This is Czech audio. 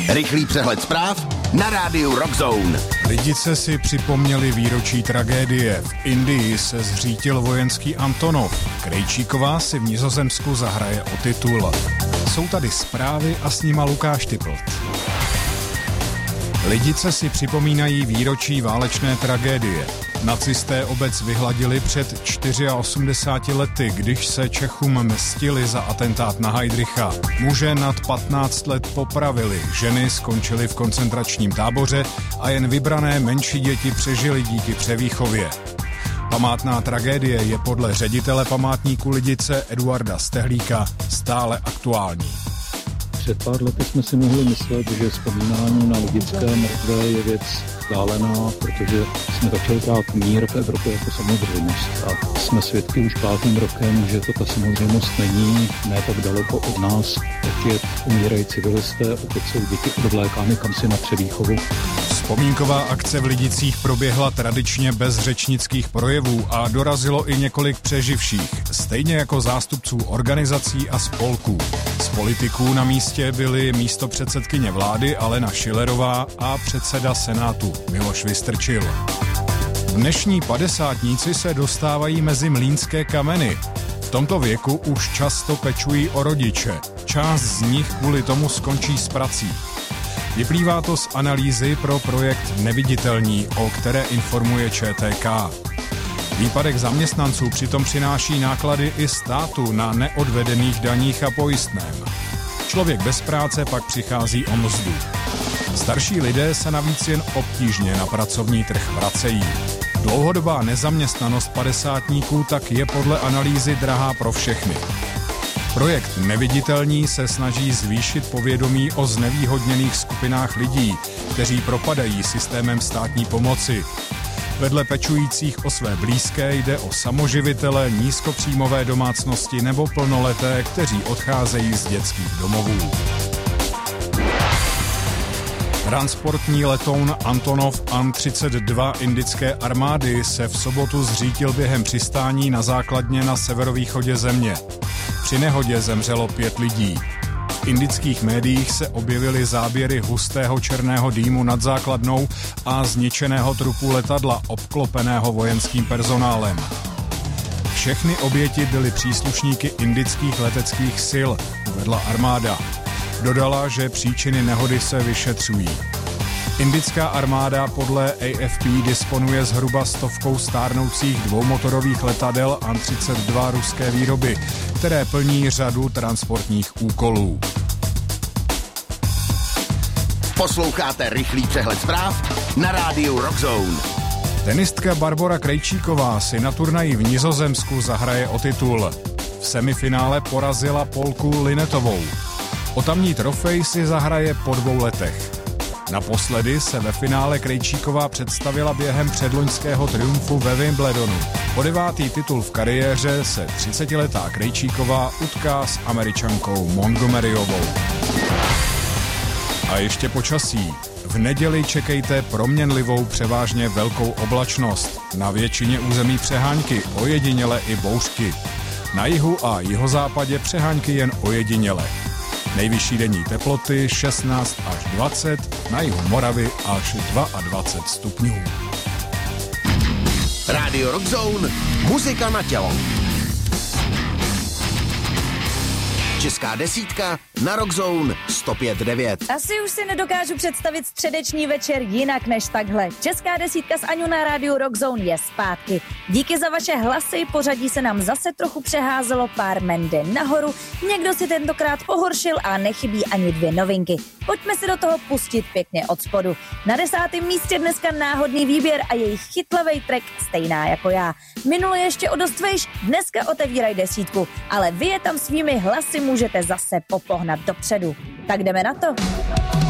Rychlý přehled zpráv na rádiu Rockzone. Lidice si připomněli výročí tragédie. V Indii se zřítil vojenský Antonov. Krejčíková si v Nizozemsku zahraje o titul. Jsou tady zprávy a s nima Lukáš Typlt. Lidice si připomínají výročí válečné tragédie. Nacisté obec vyhladili před 84 lety, když se Čechům mstili za atentát na Heydricha. Muže nad 15 let popravili, ženy skončily v koncentračním táboře a jen vybrané menší děti přežily díky převýchově. Památná tragédie je podle ředitele památníku Lidice Eduarda Stehlíka stále aktuální. Před pár lety jsme si mohli myslet, že vzpomínání na lidické mrtvé je věc vzdálená, protože jsme začali brát mír v Evropě jako samozřejmost. A jsme svědky už 5. rokem, že to ta samozřejmost není, ne tak daleko od nás. Opět umírají civilisté, opět jsou děti odvlékány kamsi na převýchovu. Vzpomínková akce v Lidicích proběhla tradičně bez řečnických projevů a dorazilo i několik přeživších, stejně jako zástupců organizací a spolků. Z politiků na místě byly místopředsedkyně vlády Alena Schillerová a předseda Senátu Miloš Vystrčil. Dnešní padesátníci se dostávají mezi mlýnské kameny. V tomto věku už často pečují o rodiče. Část z nich kvůli tomu skončí s prací. Vyplývá to z analýzy pro projekt Neviditelní, o které informuje ČTK. Výpadek zaměstnanců přitom přináší náklady i státu na neodvedených daních a pojistném. Člověk bez práce pak přichází o mzdu. Starší lidé se navíc jen obtížně na pracovní trh vracejí. Dlouhodobá nezaměstnanost padesátníků tak je podle analýzy drahá pro všechny. Projekt Neviditelní se snaží zvýšit povědomí o znevýhodněných skupinách lidí, kteří propadají systémem státní pomoci. Vedle pečujících o své blízké jde o samoživitele, nízkopříjmové domácnosti nebo plnoleté, kteří odcházejí z dětských domovů. Transportní letoun Antonov An-32 indické armády se v sobotu zřítil během přistání na základně na severovýchodě země. Při nehodě zemřelo 5 lidí. V indických médiích se objevily záběry hustého černého dýmu nad základnou a zničeného trupu letadla obklopeného vojenským personálem. Všechny oběti byly příslušníky indických leteckých sil, uvedla armáda. Dodala, že příčiny nehody se vyšetřují. Indická armáda podle AFP disponuje zhruba 100 stárnoucích dvoumotorových letadel An-32 ruské výroby, které plní řadu transportních úkolů. Posloucháte rychlý přehled zpráv na rádiu Rockzone. Tenistka Barbora Krejčíková si na turnaji v Nizozemsku zahraje o titul. V semifinále porazila Polku Linetovou. O tamní trofej si zahraje po 2 letech. Naposledy se ve finále Krejčíková představila během předloňského triumfu ve Wimbledonu. Po 9. titul v kariéře se 30letá Krejčíková utká s Američankou Montgomeryovou. A ještě počasí. V neděli čekejte proměnlivou převážně velkou oblačnost. Na většině území přehánky, ojediněle i bouřky. Na jihu a jihozápadě přehánky jen ojediněle. Nejvyšší denní teploty 16 až 20, na jihu Moravy až 22 stupňů. Radio Rockzone, muzika na tělo. Česká desítka na Rockzone 105.9. Asi už si nedokážu představit středeční večer jinak než takhle. Česká desítka s Aňou na rádiu Rockzone je zpátky. Díky za vaše hlasy, pořadí se nám zase trochu přeházelo, pár men jde nahoru, někdo si tentokrát pohoršil a nechybí ani 2 novinky. Pojďme si do toho pustit pěkně od spodu. Na 10. místě dneska náhodný výběr a jejich chytlavej track Stejná jako já. Minule ještě o dost vejš, dneska otevírají desítku, ale vy je tam svými hlasy můžete zase popohnat dopředu. Tak jdeme na to.